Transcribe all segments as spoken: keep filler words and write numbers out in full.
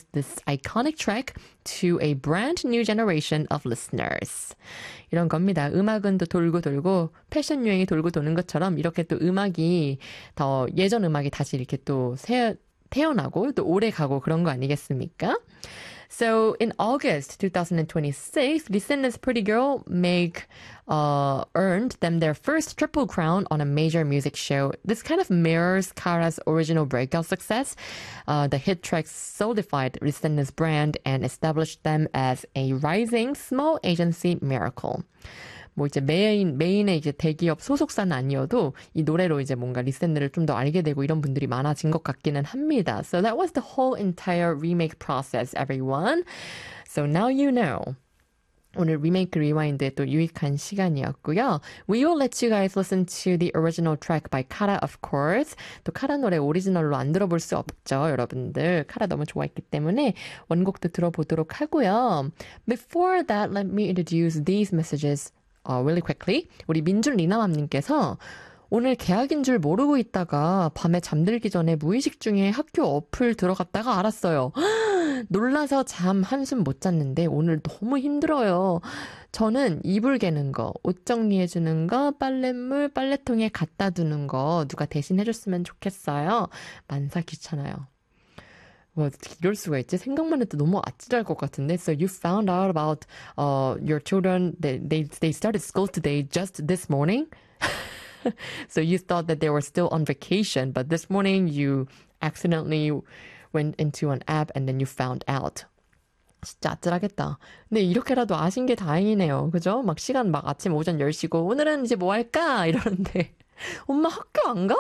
this iconic track to a brand new generation of listeners. 이런 겁니다. 음악은 또 돌고 돌고 패션 유행이 돌고 도는 것처럼 이렇게 또 음악이 더 예전 음악이 다시 이렇게 또 새, 태어나고 또 오래 가고 그런 거 아니겠습니까? So in August twenty twenty-six, Listeners Pretty Girl make uh, earned them their first triple crown on a major music show. This kind of mirrors Kara's original breakout success. Uh, the hit track solidified Listeners' brand and established them as a rising small agency miracle. 뭐 이제 메인, 메인의 이제 대기업 소속사는 아니어도 이 노래로 이제 뭔가 리센들을 좀 더 알게 되고 이런 분들이 많아진 것 같기는 합니다. So that was the whole entire remake process, everyone. So now you know. 오늘 리메이크 리와인드에 또 유익한 시간이었고요. We will let you guys listen to the original track by Kara, of course. 또 카라 노래 오리지널로 안 들어볼 수 없죠, 여러분들. 카라 너무 좋아했기 때문에 원곡도 들어보도록 하고요. Before that, let me introduce these messages Uh, really quickly. 우리 민준 리나맘님께서 오늘 개학인 줄 모르고 있다가 밤에 잠들기 전에 무의식 중에 학교 어플 들어갔다가 알았어요. 놀라서 잠 한숨 못 잤는데 오늘 너무 힘들어요. 저는 이불 개는 거, 옷 정리해주는 거, 빨랫물 빨래통에 갖다 두는 거 누가 대신 해줬으면 좋겠어요. 만사 귀찮아요. 와, 어떻게 이럴 수가 있지? 생각만 해도 너무 아찔할 것 같은데. So you found out about uh, your children, they, they, they started school today just this morning? So you thought that they were still on vacation, but this morning you accidentally went into an app and then you found out. 진짜 아찔하겠다. 근데 이렇게라도 아신 게 다행이네요. 그죠? 막 시간 막 아침 오전 열 시고 오늘은 이제 뭐 할까? 이러는데 엄마 학교 안 가?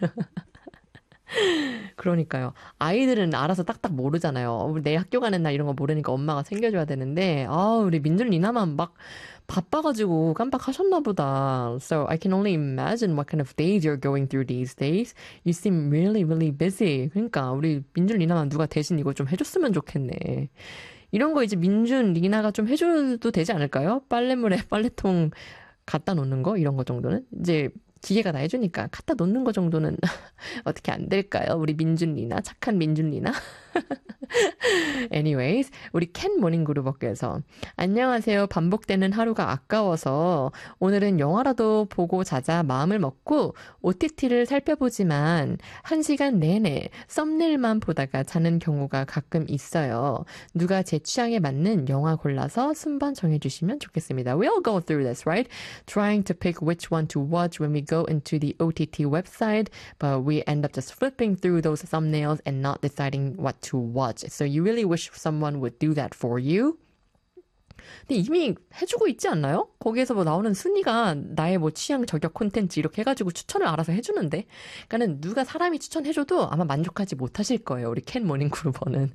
그러니까요. 아이들은 알아서 딱딱 모르잖아요. 내 학교 가는 날 이런 거 모르니까 엄마가 챙겨줘야 되는데 아 우리 민준 리나만 막 바빠가지고 깜빡하셨나 보다. So I can only imagine what kind of days you're going through these days. You seem really, really busy. 그러니까 우리 민준 리나만 누가 대신 이거 좀 해줬으면 좋겠네. 이런 거 이제 민준 리나가 좀 해줘도 되지 않을까요? 빨래물에 빨래통 갖다 놓는 거 이런 거 정도는 이제 기계가 다 해주니까 갖다 놓는 거 정도는 어떻게 안 될까요? 우리 민준 리나, 착한 민준 리나. Anyways, 우리 캔 모닝그룹업계에서 안녕하세요. 반복되는 하루가 아까워서 오늘은 영화라도 보고 자자 마음을 먹고 오티티를 살펴보지만 한 시간 내내 썸네일만 보다가 자는 경우가 가끔 있어요. 누가 제 취향에 맞는 영화 골라서 순번 정해주시면 좋겠습니다. We all go through this, right? Trying to pick which one to watch when we go into the O T T website, but we end up just flipping through those thumbnails and not deciding what to watch. So you really wish someone would do that for you? 근데 이미 해주고 있지 않나요? 거기에서 뭐 나오는 순위가 나의 뭐 취향 저격 콘텐츠 이렇게 해가지고 추천을 알아서 해주는데 그러니까는 누가 사람이 추천해줘도 아마 만족하지 못하실 거예요. 우리 캔 모닝그루버는.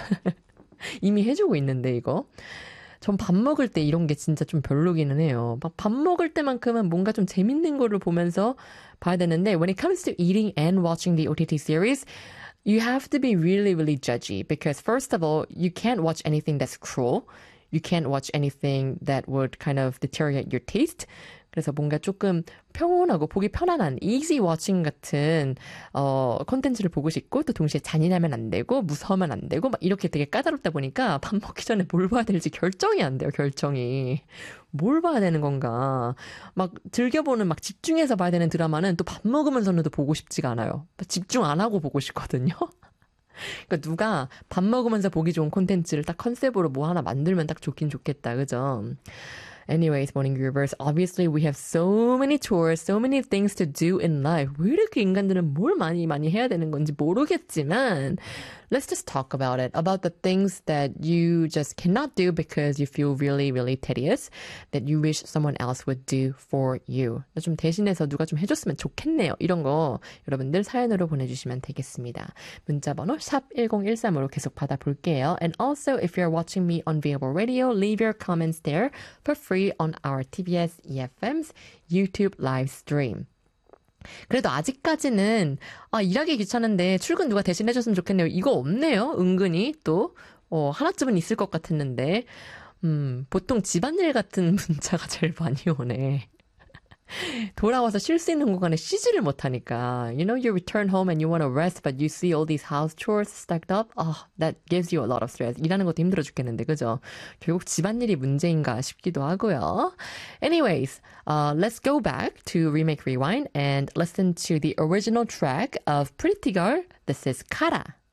이미 해주고 있는데 이거. 전 밥 먹을 때 이런 게 진짜 좀 별로기는 해요. 막 밥 먹을 때만큼은 뭔가 좀 재밌는 거를 보면서 봐야 되는데 when it comes to eating and watching the O T T series, you have to be really, really judgy because first of all, you can't watch anything that's cruel. You can't watch anything that would kind of deteriorate your taste. 그래서 뭔가 조금 평온하고 보기 편안한 easy watching 같은 어 콘텐츠를 보고 싶고 또 동시에 잔인하면 안 되고 무서우면 안 되고 막 이렇게 되게 까다롭다 보니까 밥 먹기 전에 뭘 봐야 될지 결정이 안 돼요. 결정이. 뭘 봐야 되는 건가. 막 즐겨보는 막 집중해서 봐야 되는 드라마는 또 밥 먹으면서는 보고 싶지가 않아요. 집중 안 하고 보고 싶거든요. 그러니까 누가 밥 먹으면서 보기 좋은 콘텐츠를 딱 컨셉으로 뭐 하나 만들면 딱 좋긴 좋겠다. 그죠? Anyways, morning groovers, obviously we have so many chores, so many things to do in life. 왜 이렇게 인간들은 뭘 많이 많이 해야 되는 건지 모르겠지만 let's just talk about it, about the things that you just cannot do because you feel really, really tedious, that you wish someone else would do for you. 좀 대신해서 누가 좀 해줬으면 좋겠네요. 이런 거 여러분들 사연으로 보내주시면 되겠습니다. 문자번호 샵 일공일삼으로 계속 받아볼게요. And also, if you're watching me on Viable Radio, leave your comments there for free on our T B S E F M's YouTube live stream. 그래도 아직까지는 아 일하기 귀찮은데 출근 누가 대신 해줬으면 좋겠네요. 이거 없네요. 은근히 또 어, 하나쯤은 있을 것 같았는데 음, 보통 집안일 같은 문자가 제일 많이 오네. 돌아와서 쉴 수 있는 공간에 쉬지를 못하니까. You know, you return home and you want to rest, but you see all these house chores stacked up. Oh, that gives you a lot of stress. 일하는 것도 힘들어 죽겠는데, 그죠? 결국 집안일이 문제인가 싶기도 하고요. Anyways, uh, let's go back to Remake Rewind and listen to the original track of Pretty Girl. This is Kara.